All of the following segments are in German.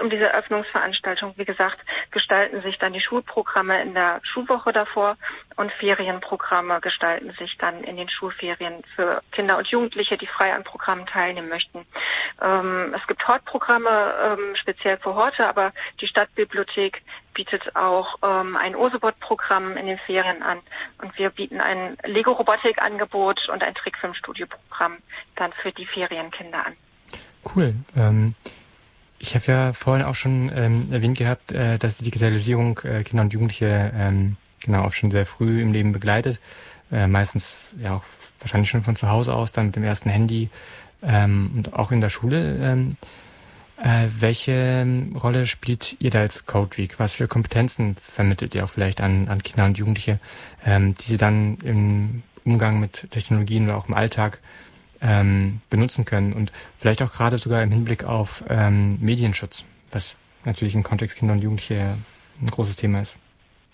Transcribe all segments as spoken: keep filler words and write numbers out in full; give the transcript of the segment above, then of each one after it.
um diese Eröffnungsveranstaltung, wie gesagt, gestalten sich dann die Schulprogramme in der Schulwoche davor und Ferienprogramme gestalten sich dann in den Schulferien für Kinder und Jugendliche, die frei an Programmen teilnehmen möchten. Ähm, es gibt Hortprogramme, ähm, speziell für Horte, aber die Stadtbibliothek bietet auch ähm, ein Osebot-Programm in den Ferien an und wir bieten ein Lego-Robotik-Angebot und ein Trickfilmstudio-Programm dann für die Ferienkinder an. Cool. Ähm, ich habe ja vorhin auch schon ähm, erwähnt gehabt, äh, dass die Digitalisierung äh, Kinder und Jugendliche ähm, genau auch schon sehr früh im Leben begleitet. Äh, meistens ja auch wahrscheinlich schon von zu Hause aus, dann mit dem ersten Handy ähm, und auch in der Schule. Ähm, äh, welche Rolle spielt ihr da als Code Week? Was für Kompetenzen vermittelt ihr auch vielleicht an, an Kinder und Jugendliche, ähm, die sie dann im Umgang mit Technologien oder auch im Alltag ähm, benutzen können und vielleicht auch gerade sogar im Hinblick auf ähm, Medienschutz, was natürlich im Kontext Kinder und Jugendliche ein großes Thema ist.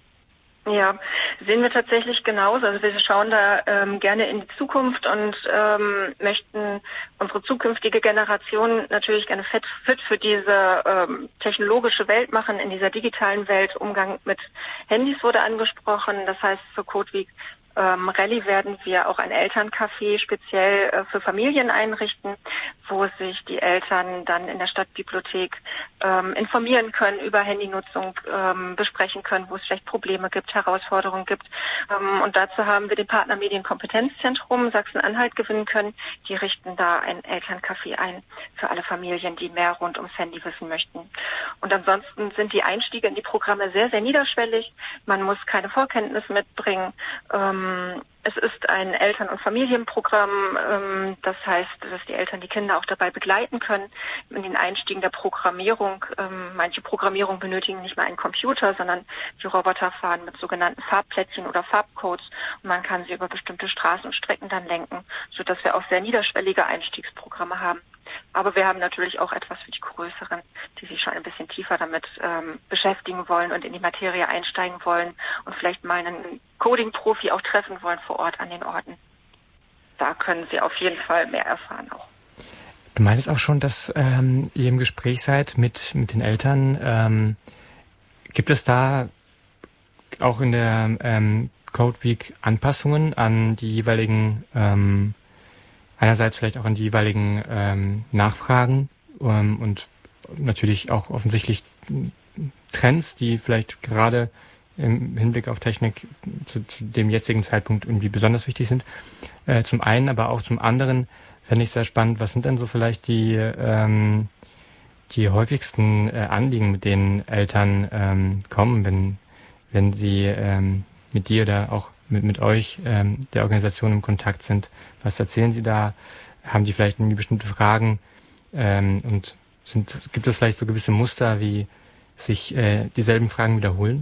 Ja, sehen wir tatsächlich genauso. Also wir schauen da ähm, gerne in die Zukunft und ähm, möchten unsere zukünftige Generation natürlich gerne fit, fit für diese ähm, technologische Welt machen, in dieser digitalen Welt. Umgang mit Handys wurde angesprochen. Das heißt, für Code Week ähm, Rallye werden wir auch ein Elterncafé speziell äh, für Familien einrichten, wo sich die Eltern dann in der Stadtbibliothek ähm, informieren können über Handynutzung, ähm, besprechen können, wo es vielleicht Probleme gibt, Herausforderungen gibt. Ähm, und dazu haben wir den Partner Medienkompetenzzentrum Sachsen-Anhalt gewinnen können. Die richten da ein Elterncafé ein für alle Familien, die mehr rund ums Handy wissen möchten. Und ansonsten sind die Einstiege in die Programme sehr, sehr niederschwellig. Man muss keine Vorkenntnis mitbringen. Ähm, Es ist ein Eltern- und Familienprogramm. Ähm, das heißt, dass die Eltern die Kinder auch dabei begleiten können in den Einstiegen der Programmierung. Ähm, manche Programmierungen benötigen nicht mal einen Computer, sondern die Roboter fahren mit sogenannten Farbplättchen oder Farbcodes und man kann sie über bestimmte Straßen und Strecken dann lenken, sodass wir auch sehr niederschwellige Einstiegsprogramme haben. Aber wir haben natürlich auch etwas für die Größeren, die sich schon ein bisschen tiefer damit ähm, beschäftigen wollen und in die Materie einsteigen wollen und vielleicht mal einen Coding-Profi auch treffen wollen vor Ort an den Orten. Da können sie auf jeden Fall mehr erfahren auch. Du meintest auch schon, dass ähm, ihr im Gespräch seid mit, mit den Eltern. Ähm, gibt es da auch in der ähm, Code Week Anpassungen an die jeweiligen ähm, einerseits vielleicht auch an die jeweiligen ähm, Nachfragen ähm, und natürlich auch offensichtlich Trends, die vielleicht gerade im Hinblick auf Technik zu, zu dem jetzigen Zeitpunkt irgendwie besonders wichtig sind. Äh, zum einen, aber auch zum anderen fände ich sehr spannend, was sind denn so vielleicht die, ähm, die häufigsten äh, Anliegen, mit denen Eltern ähm, kommen, wenn, wenn sie ähm, mit dir oder auch mit, mit euch, ähm, der Organisation im Kontakt sind. Was erzählen sie da? Haben die vielleicht irgendwie bestimmte Fragen? Ähm, und sind, gibt es vielleicht so gewisse Muster, wie sich äh, dieselben Fragen wiederholen?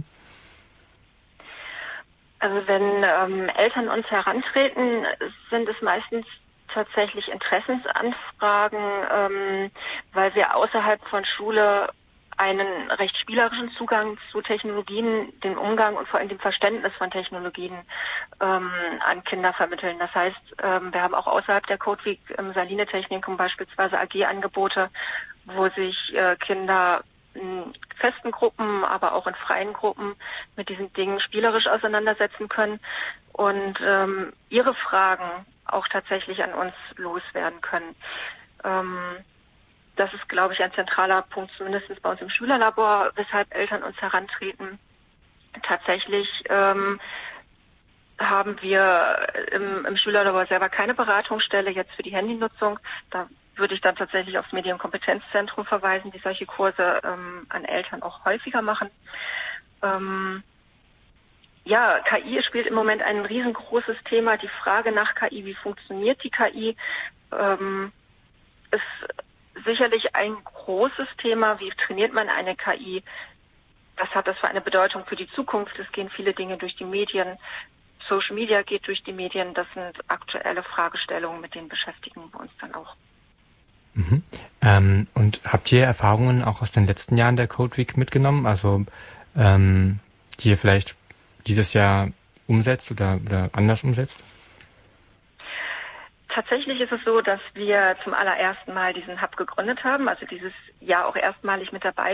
Also wenn ähm, Eltern uns herantreten, sind es meistens tatsächlich Interessensanfragen, ähm, weil wir außerhalb von Schule einen recht spielerischen Zugang zu Technologien, den Umgang und vor allem dem Verständnis von Technologien ähm, an Kinder vermitteln. Das heißt, ähm, wir haben auch außerhalb der Code Week im Saline Technikum beispielsweise A G-Angebote, wo sich äh, Kinder in festen Gruppen, aber auch in freien Gruppen mit diesen Dingen spielerisch auseinandersetzen können und ähm, ihre Fragen auch tatsächlich an uns loswerden können. Ähm, Das ist, glaube ich, ein zentraler Punkt, zumindest bei uns im Schülerlabor, weshalb Eltern uns herantreten. Tatsächlich ähm, haben wir im, im Schülerlabor selber keine Beratungsstelle jetzt für die Handynutzung. Da würde ich dann tatsächlich aufs Medienkompetenzzentrum verweisen, die solche Kurse ähm, an Eltern auch häufiger machen. Ähm, ja, K I spielt im Moment ein riesengroßes Thema. Die Frage nach K I, wie funktioniert die K I, ähm, ist sicherlich ein großes Thema. Wie trainiert man eine K I? Was hat das für eine Bedeutung für die Zukunft? Es gehen viele Dinge durch die Medien. Social Media geht durch die Medien. Das sind aktuelle Fragestellungen, mit denen beschäftigen wir uns dann auch. Mhm. Ähm, und habt ihr Erfahrungen auch aus den letzten Jahren der Code Week mitgenommen? Also ähm, die ihr vielleicht dieses Jahr umsetzt oder, oder anders umsetzt? Tatsächlich ist es so, dass wir zum allerersten Mal diesen Hub gegründet haben, also dieses Jahr auch erstmalig mit dabei